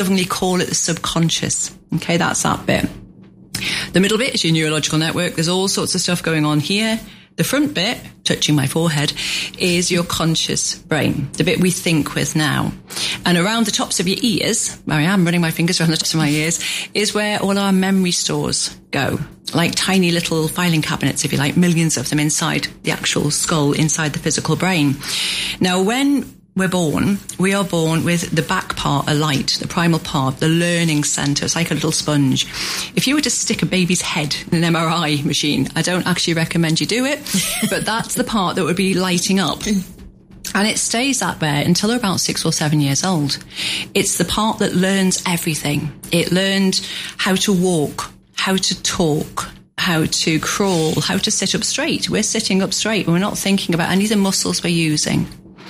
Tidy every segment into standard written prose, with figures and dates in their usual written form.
lovingly call it the subconscious. Okay, that's that bit. The middle bit is your neurological network. There's all sorts of stuff going on here. The front bit, touching my forehead, is your conscious brain, the bit we think with now. And around the tops of your ears, where I am running my fingers around the tops of my ears, is where all our memory stores go, like tiny little filing cabinets, if you like, millions of them inside the actual skull, inside the physical brain. Now, when we're born, we are born with the back part alight, the primal part, the learning centre. It's like a little sponge. If you were to stick a baby's head in an MRI machine, I don't actually recommend you do it, but that's the part that would be lighting up. And it stays that way until they're about 6 or 7 years old. It's the part that learns everything. It learned how to walk, how to talk, how to crawl, how to sit up straight. We're sitting up straight. We're not thinking about any of the muscles we're using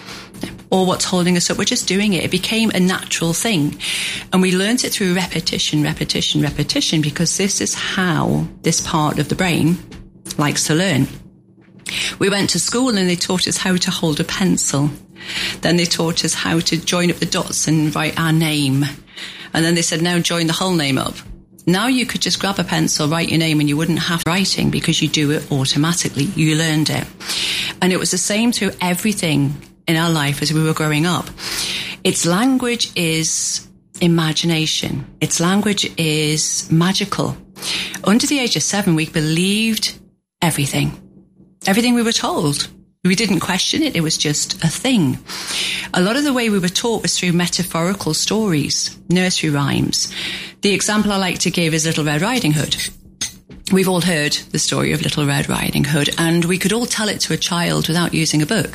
or what's holding us up. We're just doing it. It became a natural thing. And we learnt it through repetition, because this is how this part of the brain likes to learn. We went to school and they taught us how to hold a pencil. Then they taught us how to join up the dots and write our name. And then they said, now join the whole name up. Now you could just grab a pencil, write your name, and you wouldn't have writing because you do it automatically. You learned it. And it was the same through everything in our life as we were growing up. Its language is imagination. Its language is magical. Under the age of 7, we believed everything. Everything we were told. We didn't question it. It was just a thing. A lot of the way we were taught was through metaphorical stories, nursery rhymes. The example I like to give is Little Red Riding Hood. We've all heard the story of Little Red Riding Hood, and we could all tell it to a child without using a book.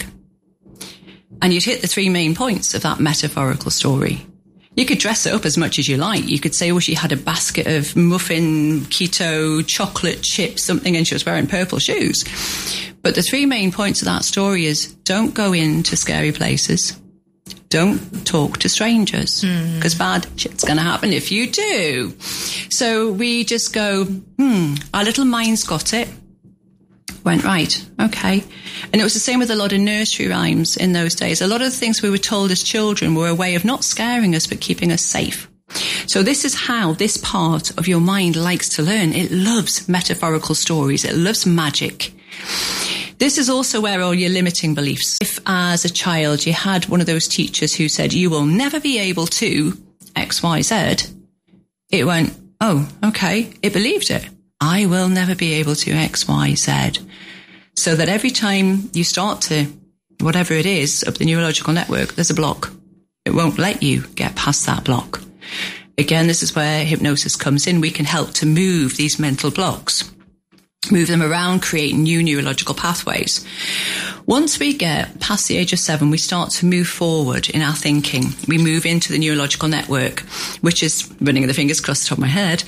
And you'd hit the 3 main points of that metaphorical story. You could dress it up as much as you like. You could say, oh, she had a basket of muffin, keto, chocolate chips, something, and she was wearing purple shoes. But the 3 main points of that story is don't go into scary places. Don't talk to strangers, because bad shit's going to happen if you do. So we just go, our little minds got it. Went, right, okay. And it was the same with a lot of nursery rhymes in those days. A lot of the things we were told as children were a way of not scaring us, but keeping us safe. So this is how this part of your mind likes to learn. It loves metaphorical stories. It loves magic. This is also where all your limiting beliefs. If as a child you had one of those teachers who said, you will never be able to X, Y, Z, it went, oh, okay. It believed it. I will never be able to X, Y, Z. So that every time you start to, whatever it is, up the neurological network, there's a block. It won't let you get past that block. Again, this is where hypnosis comes in. We can help to move these mental blocks, move them around, create new neurological pathways. Once we get past the age of 7, we start to move forward in our thinking. We move into the neurological network, which is running the fingers across the top of my head.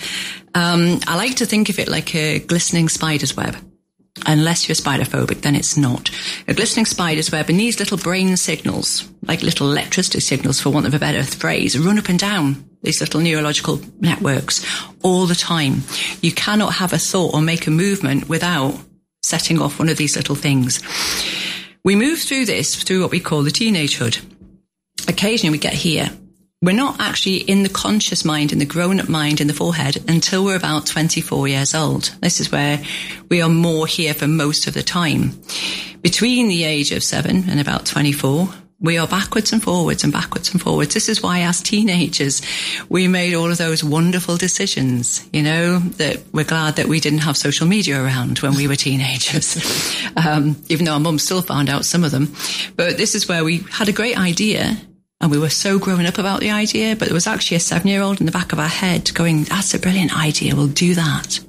I like to think of it like a glistening spider's web. Unless you're spider phobic, then it's not. A glistening spider's web, and these little brain signals, like little electricity signals for want of a better phrase, run up and down these little neurological networks all the time. You cannot have a thought or make a movement without setting off one of these little things. We move through this through what we call the teenagehood. Occasionally we get here. We're not actually in the conscious mind, in the grown-up mind, in the forehead until we're about 24 years old. This is where we are more here for most of the time. Between the age of 7 and about 24, we are backwards and forwards and backwards and forwards. This is why as teenagers, we made all of those wonderful decisions, you know, that we're glad that we didn't have social media around when we were teenagers, even though our mum still found out some of them. But this is where we had a great idea. And we were so grown up about the idea, but there was actually a 7-year-old in the back of our head going, that's a brilliant idea, we'll do that.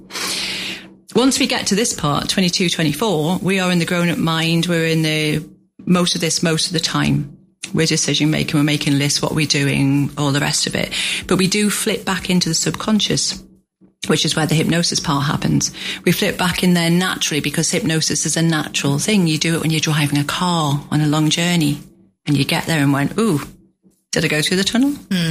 Once we get to this part, 22, 24, we are in the grown-up mind, we're in the most of the time. We're decision making, we're making lists, what we're doing, all the rest of it. But we do flip back into the subconscious, which is where the hypnosis part happens. We flip back in there naturally because hypnosis is a natural thing. You do it when you're driving a car on a long journey and you get there and went, ooh, did I go through the tunnel?